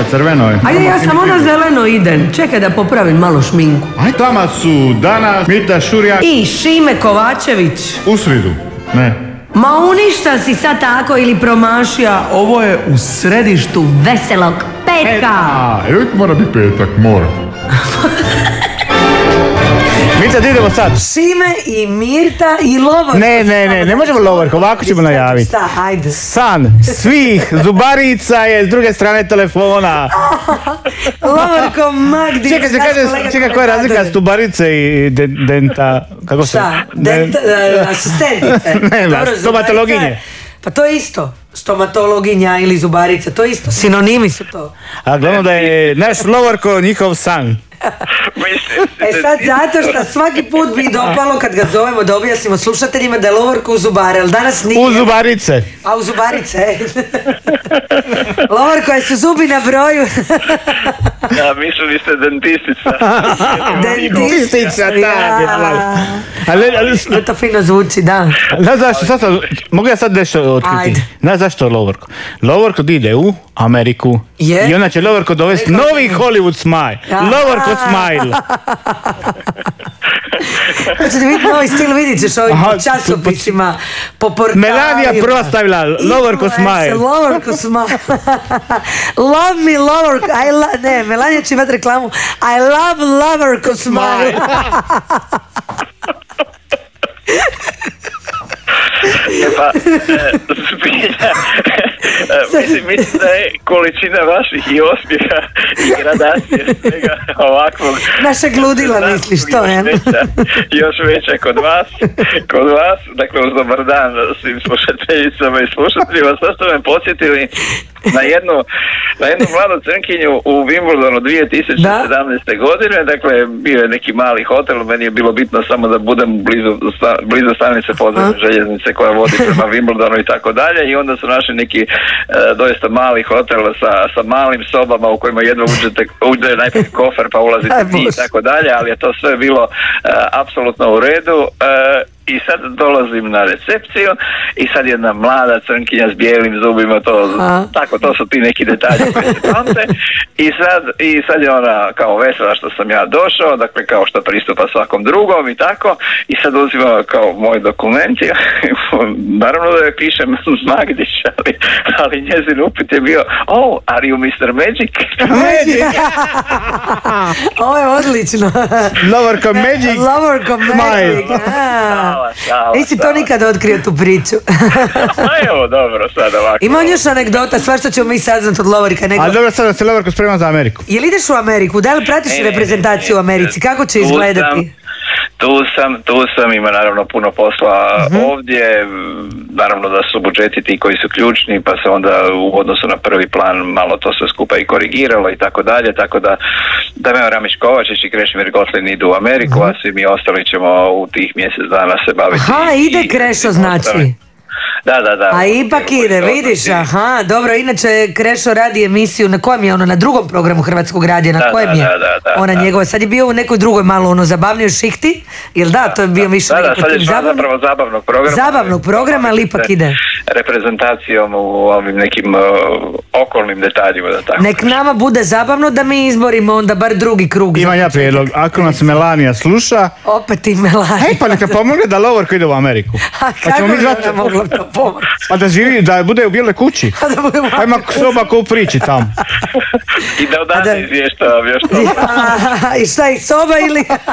crvenoj. Ajde, ja samo na zeleno idem. Čekaj da popravim malo šminku. Aj, tamo su danas Mita Šurjak I Šime Kovačević. u sridu. Ne. Ma uništa si sad tako ili promašija. Ovo je u središtu veselog petka. Uvijek mora biti petak, mora. Mita, da idemo sad. Šime i Mirta i Lovorko. Ne možemo Lovorko, ovako ćemo najaviti. Šta, ajde. San svih zubarica je s druge strane telefona. Lovorko Magdić. Čekaj, koja je razlika zubarice i denta... Kako se? Šta? Asistentice. Ne, stomatologinje. Pa to je isto. Stomatologinja ili zubarica, to je isto. Sinonimi su to. A glavno da je naš Lovorko njihov san. Sad zato što svaki put bi dopalo kad ga zovemo da objasnimo slušateljima da je Lovorko u zubare, ali danas nije. U zubarice. A u zubarice. Lovorko, je su zubi na broju. Da, mislili ste dentistica. Dentistica, tak. Ali to fino zvuči, da. Znaš zašto, mogu ja sad nešto otkriti? Ajde. Znaš zašto Lovorko? Lovorko ide u Ameriku i onda će Lovorko dovesti novi Hollywood smile. Lovorko smile. Hoćete vidjeti novi stil, vidit ćeš ovim časopisima, po portalima. Melanija prva stavila Lovorko smile. Lovorko smile. Love me Lovorko. Ne, Melanija će imati reklamu. I love Lovorko smile. Pa, mislim da je količina vaših i osmijeha i gradacije svega ovakvog naša gludila misliš to, je? Još veća kod vas, dakle uz dobar dan svim slušateljicama i slušateljima. Sad ste me podsjetili na jednu mladu crnkinju u Wimbledonu 2017. godine, dakle bio je neki mali hotel, meni je bilo bitno samo da budem blizu stanice podzemne željeznice koja vodi prema Wimbledonu i tako dalje, i onda su našli neki doista mali hotel sa malim sobama u kojima jedva uđe najprije kofer pa ulazite vi i tako dalje, ali je to sve bilo apsolutno u redu. I sad dolazim na recepciju i sad jedna mlada crnkinja s bijelim zubima, to su ti neki detalji koji se pamte, i sad je ona kao vesela što sam ja došao, dakle kao što pristupa svakom drugom i tako, i sad uzima kao moj dokument i naravno da je pišem Magdić, ali njezin upit je bio oh, are you Mr. Magic? Ovo je odlično. Lovorko Magic. Lovorko Magic. Nisi to nikad otkrio tu priču. Evo, dobro, sad ovako. Ima još anegdota, sva što ćemo mi saznat od Lovorika. A dobro, sad da se Lovorko sprema za Ameriku. Jel ideš u Ameriku? Da li pratiš reprezentaciju u Americi? Kako će izgledati? Tu sam, ima naravno puno posla ovdje, naravno da su budžeti ti koji su ključni, pa se onda u odnosu na prvi plan malo to sve skupa i korigiralo i tako dalje, tako da Damjan Ramić Kovačić i Krešimir Gotlin idu u Ameriku, a svi mi ostali ćemo u tih mjesec dana se baviti. Ide Krešo znači. Da. A ipak ide, vidiš, dobro, inače Krešo radi emisiju, na kojem je ono, na drugom programu Hrvatskog radija, na kojem je ona njegova, sad je bio u nekoj drugoj malo ono zabavnijoj šihti, jel da, to je bio više nekako sad je zapravo zabavnog programa, ali ipak ide. Reprezentacijom u ovim nekim okolnim detaljima, da tako. Nek nama bude zabavno da mi izborimo onda bar drugi krug. Imam ja prijedlog, ako nas Melanija sluša, opet i Melanija. Pa neka pomogne da Lovorko ide u Ameriku. A kako bi ona mogla to pomoći? Pa da živi, da bude u Bijeloj kući. Pa ima soba ko u priči tamo. I da odavde izvještava još to. I šta, i soba ili...